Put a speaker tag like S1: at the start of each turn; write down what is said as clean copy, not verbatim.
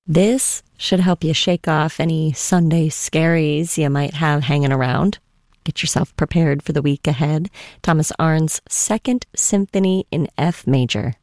S1: This should help you shake off any Sunday scaries you might have hanging around. Get yourself prepared for the week ahead. Thomas Arndt's Second Symphony in F major.